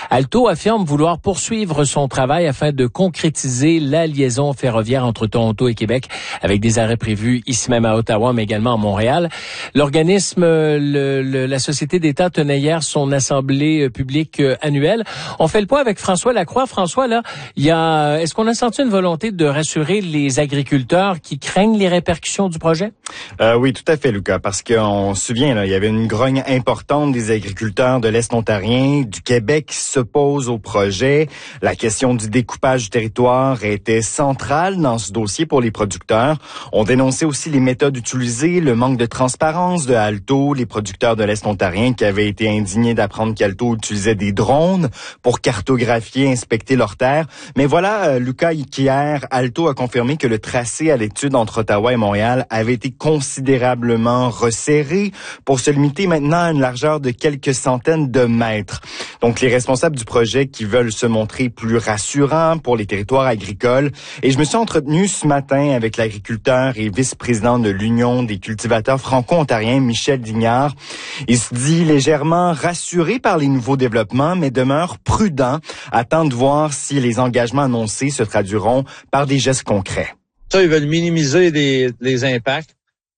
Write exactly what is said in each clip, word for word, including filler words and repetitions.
Alto affirme vouloir poursuivre son travail afin de concrétiser la liaison ferroviaire entre Toronto et Québec avec des arrêts prévus ici même à Ottawa, mais également à Montréal. L'organisme, le, le, la Société d'État tenait hier son assemblée publique annuelle. On fait le point avec François Lacroix. François, là, il y a, est-ce qu'on a senti une volonté de rassurer les agriculteurs qui craignent les répercussions du projet? Euh, oui, tout à fait, Lucas, parce qu'on se souvient, là, il y avait une grogne importante des agriculteurs de l'Est ontarien, du Québec qui s'opposent au projet. La question du découpage du territoire était centrale dans ce dossier pour les producteurs. On dénonçait aussi les méthodes utilisées, le manque de transparence de Alto, les producteurs de l'Est ontarien qui avaient été indignés d'apprendre qu'Alto utilisait des drones pour cartographier, inspecter leurs terres. Mais voilà, euh, Lucas, hier, Alto a confirmé que le tracé à l'étude entre Ottawa et Montréal avait été considérablement resserré pour se limiter maintenant à une largeur de quelques centaines de mètres. Donc, les responsables du projet qui veulent se montrer plus rassurants pour les territoires agricoles. Et je me suis entretenu ce matin avec l'agriculteur et vice-président de l'Union des cultivateurs franco-ontariens, Michel Dignard. Il se dit légèrement rassuré par les nouveaux développements, mais demeure prudent, attend de voir si les engagements annoncés se traduiront par des gestes concrets. Ça, ils veulent minimiser les, les impacts.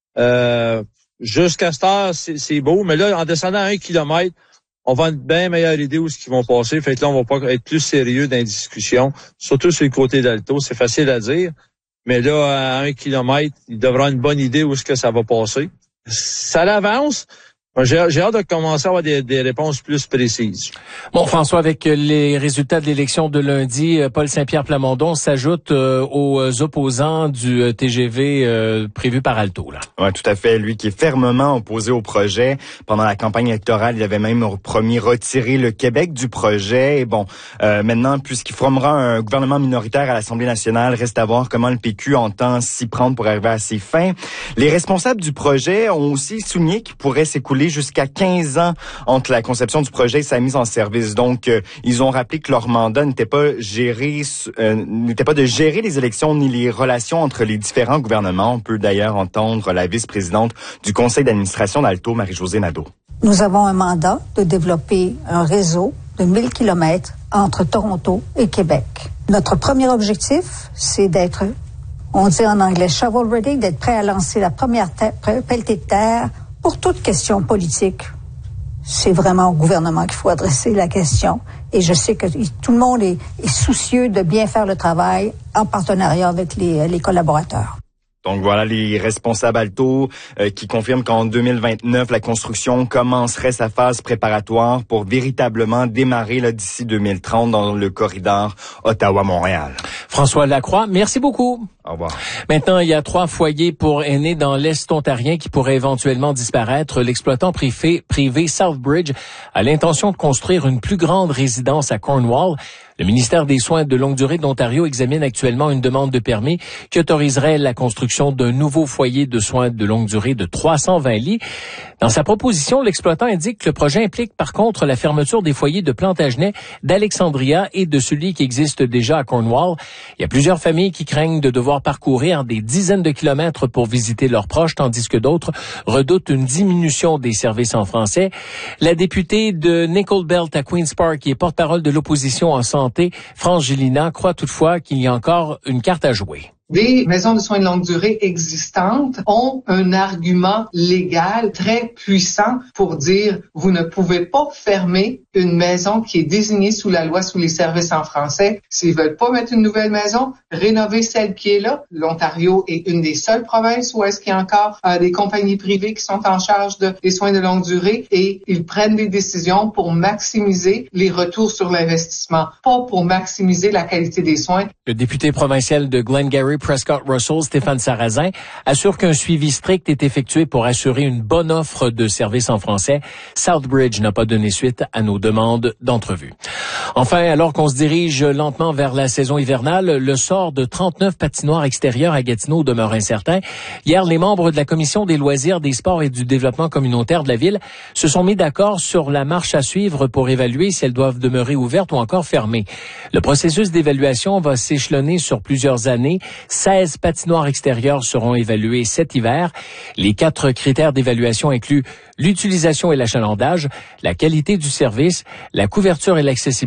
Euh, jusqu'à cette heure, c'est, c'est beau, mais là, en descendant à un kilomètre, on va une bien meilleure idée où ce qu'ils vont passer. Fait que là, on va pas être plus sérieux dans les discussions, surtout sur le côté d'Alto. C'est facile à dire, mais là, à un kilomètre, il devra avoir une bonne idée où ce que ça va passer. Ça l'avance. J'ai, j'ai hâte de commencer à avoir des, des réponses plus précises. Bon, François, avec les résultats de l'élection de lundi, Paul Saint-Pierre Plamondon s'ajoute euh, aux opposants du T G V euh, prévu par Alto, là. Oui, tout à fait. Lui qui est fermement opposé au projet. Pendant la campagne électorale, il avait même promis retirer le Québec du projet. Et bon, euh, maintenant, puisqu'il formera un gouvernement minoritaire à l'Assemblée nationale, reste à voir comment le P Q entend s'y prendre pour arriver à ses fins. Les responsables du projet ont aussi souligné qu'il pourrait s'écouler jusqu'à quinze ans entre la conception du projet et sa mise en service. Donc, euh, ils ont rappelé que leur mandat n'était pas géré, euh, n'était pas de gérer les élections ni les relations entre les différents gouvernements. On peut d'ailleurs entendre la vice-présidente du conseil d'administration d'Alto, Marie-Josée Nadeau. Nous avons un mandat de développer un réseau de mille kilomètres entre Toronto et Québec. Notre premier objectif, c'est d'être, on dit en anglais, shovel ready, d'être prêt à lancer la première terre, pelletée de terre. Pour toute question politique, c'est vraiment au gouvernement qu'il faut adresser la question. Et je sais que tout le monde est, est soucieux de bien faire le travail en partenariat avec les, les collaborateurs. Donc voilà les responsables Alto euh, qui confirment qu'en deux mille vingt-neuf, la construction commencerait sa phase préparatoire pour véritablement démarrer là, d'ici deux mille trente dans le corridor Ottawa-Montréal. François Lacroix, merci beaucoup. Au revoir. Maintenant, il y a trois foyers pour aînés dans l'Est ontarien qui pourraient éventuellement disparaître. L'exploitant privé, privé Southbridge a l'intention de construire une plus grande résidence à Cornwall. Le ministère des Soins de longue durée de l'Ontario examine actuellement une demande de permis qui autoriserait la construction d'un nouveau foyer de soins de longue durée de trois cent vingt lits. Dans sa proposition, l'exploitant indique que le projet implique par contre la fermeture des foyers de Plantagenet, d'Alexandria et de celui qui existe déjà à Cornwall. Il y a plusieurs familles qui craignent de devoir parcourir des dizaines de kilomètres pour visiter leurs proches, tandis que d'autres redoutent une diminution des services en français. La députée de Nickel Belt à Queen's Park, qui est porte-parole de l'opposition en santé, France Gélina, croit toutefois qu'il y a encore une carte à jouer. Les maisons de soins de longue durée existantes ont un argument légal très puissant pour dire vous ne pouvez pas fermer une maison qui est désignée sous la loi sous les services en français. S'ils veulent pas mettre une nouvelle maison, rénover celle qui est là. L'Ontario est une des seules provinces où est-ce qu'il y a encore euh, des compagnies privées qui sont en charge de, des soins de longue durée et ils prennent des décisions pour maximiser les retours sur l'investissement, pas pour maximiser la qualité des soins. Le député provincial de Glengarry Prescott Russell, Stéphane Sarrazin, assure qu'un suivi strict est effectué pour assurer une bonne offre de services en français. Southbridge n'a pas donné suite à nos demandes d'entrevue. Enfin, alors qu'on se dirige lentement vers la saison hivernale, le sort de trente-neuf patinoires extérieures à Gatineau demeure incertain. Hier, les membres de la Commission des loisirs, des sports et du développement communautaire de la ville se sont mis d'accord sur la marche à suivre pour évaluer si elles doivent demeurer ouvertes ou encore fermées. Le processus d'évaluation va s'échelonner sur plusieurs années. seize patinoires extérieures seront évaluées cet hiver. Les quatre critères d'évaluation incluent l'utilisation et l'achalandage, la qualité du service, la couverture et l'accessibilité